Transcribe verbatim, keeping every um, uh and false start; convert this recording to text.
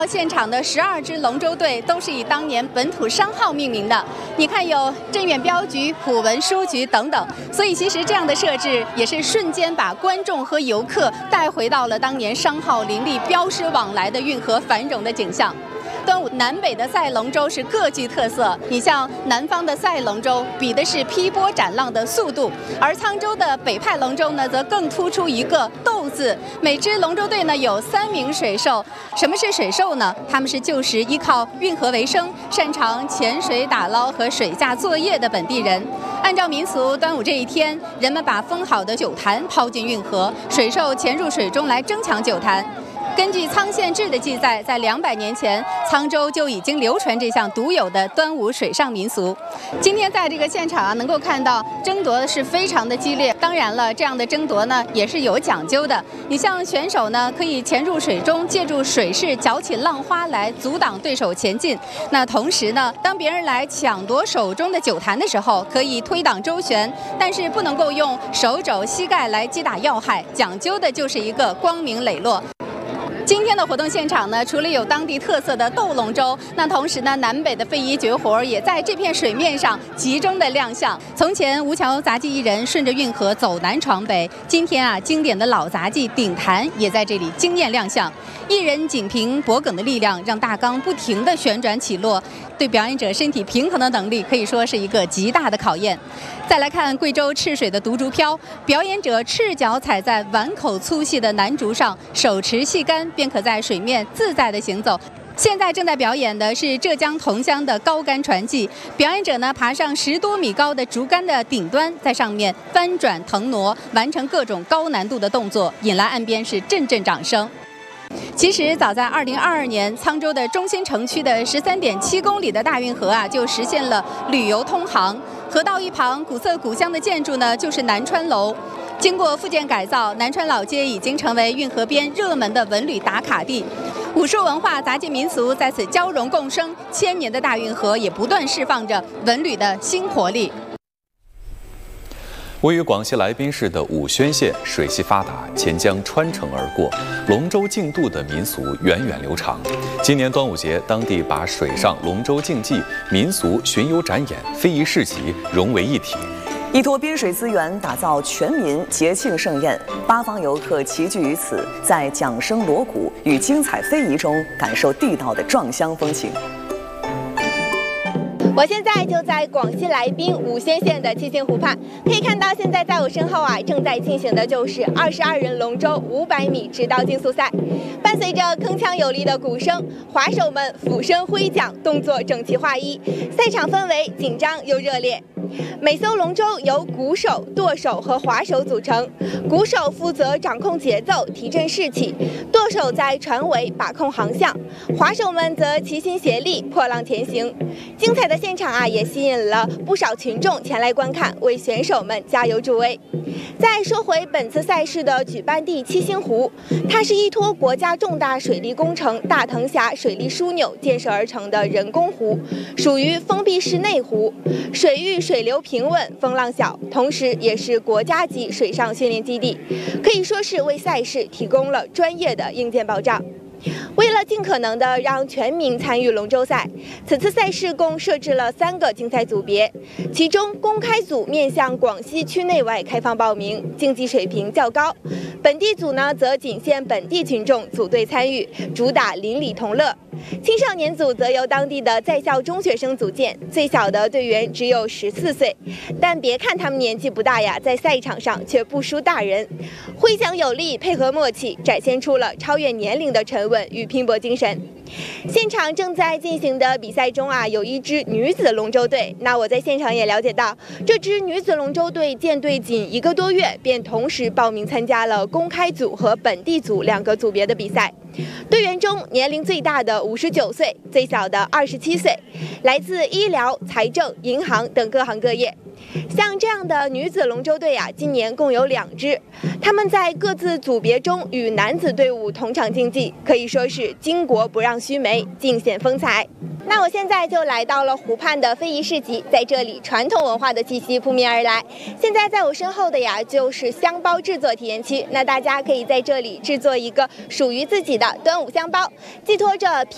现场的十二支龙舟队都是以当年本土商号命名的，你看有镇远镖局、普文书局等等，所以其实这样的设置也是瞬间把观众和游客带回到了当年商号林立、镖师往来的运河繁荣的景象。 端午南北的赛龙舟是各具特色，你像南方的赛龙舟比的是劈波斩浪的速度，而沧州的北派龙舟呢，则更突出一个“斗”字。每支龙舟队呢有三名水手，什么是水手呢？他们是旧时依靠运河为生，擅长潜水打捞和水下作业的本地人。按照民俗，端午这一天，人们把封好的酒坛抛进运河，水手潜入水中来争抢酒坛。 根据《沧县志》的记载，在两百年前，沧州就已经流传这项独有的端午水上民俗。今天在这个现场啊，能够看到争夺的是非常的激烈。当然了，这样的争夺呢，也是有讲究的。你像选手呢，可以潜入水中，借助水势搅起浪花来阻挡对手前进。那同时呢，当别人来抢夺手中的酒坛的时候，可以推挡周旋，但是不能够用手肘、膝盖来击打要害，讲究的就是一个光明磊落。 今天的活动现场呢，除了有当地特色的斗龙舟，那同时呢，南北的非遗绝活也在这片水面上集中的亮相。从前吴桥杂技艺人顺着运河走南闯北，今天啊，经典的老杂技顶坛也在这里惊艳亮相。艺人仅凭脖梗的力量，让大缸不停地旋转起落，对表演者身体平衡的能力可以说是一个极大的考验。 再来看贵州赤水的独竹漂，表演者赤脚踩在碗口粗细的南竹上，手持细杆便可在水面自在地行走。现在正在表演的是浙江桐乡的高杆传技，表演者呢爬上十多米高的竹竿的顶端，在上面翻转腾挪，完成各种高难度的动作，引来岸边是阵阵掌声。 其实，早在二零二二年，沧州的中心城区的十三点七公里的大运河啊，就实现了旅游通航。河道一旁古色古香的建筑呢，就是南川楼。经过复建改造，南川老街已经成为运河边热门的文旅打卡地。武术文化、杂技民俗在此交融共生，千年的大运河也不断释放着文旅的新活力。 位于广西来宾市的武宣县，水系发达，钱江穿城而过，龙舟竞渡的民俗源远流长。今年端午节，当地把水上龙舟竞技、民俗巡游展演、非遗市集融为一体， 依托滨水资源，打造全民节庆盛宴。八方游客齐聚于此，在桨声锣鼓与精彩非遗中，感受地道的壮乡风情。 我现在就在广西来宾武宣县的七星湖畔，可以看到现在在我身后啊，正在进行的就是二十二人龙舟五百米直道竞速赛。伴随着铿锵有力的鼓声，划手们俯身挥桨，动作整齐划一，赛场氛围紧张又热烈。 每艘龙舟由鼓手、舵手和划手组成。鼓手负责掌控节奏、提振士气；舵手在船尾把控航向；划手们则齐心协力、破浪前行。精彩的现场啊，也吸引了不少群众前来观看，为选手们加油助威。再说回本次赛事的举办地七星湖，它是依托国家重大水利工程大藤峡水利枢纽建设而成的人工湖，属于封闭式内湖，水域水 水流平稳，风浪小，同时也是国家级水上训练基地，可以说是为赛事提供了专业的硬件保障。为了尽可能的让全民参与龙舟赛，此次赛事共设置了三个竞赛组别，其中公开组面向广西区内外开放报名，竞技水平较高；本地组呢，则仅限本地群众组队参与，主打邻里同乐。 青少年组则由当地的在校中学生组建，最小的队员只有十四岁，但别看他们年纪不大呀，在赛场上却不输大人，挥桨有力，配合默契，展现出了超越年龄的沉稳与拼搏精神。现场正在进行的比赛中啊，有一支女子龙舟队。那我在现场也了解到，这支女子龙舟队建队仅一个多月，便同时报名参加了公开组和本地组两个组别的比赛。队员中年龄最大的五十九岁，最小的二十七岁，来自医疗、财政、银行等各行各业。像这样的女子龙舟队啊，今年共有两支，他们在各自组别中与男子队伍同场竞技，可以说是巾帼不让须眉，尽显风采。那我现在就来到了湖畔的非遗市集，在这里传统文化的气息扑面而来。现在在我身后的呀，就是香包制作体验区。那大家可以在这里制作一个属于自己的端午香包，寄托着